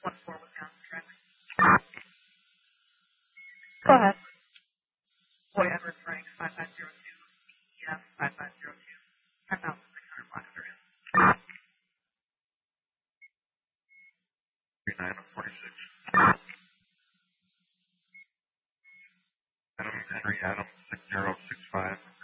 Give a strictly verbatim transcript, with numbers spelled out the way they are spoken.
Go ahead. Boy Edwards rank five five zero two, E F five five zero two, ten thousand six hundred blocks are in. thirty-nine forty-six. Adam Henry Adam six zero six five.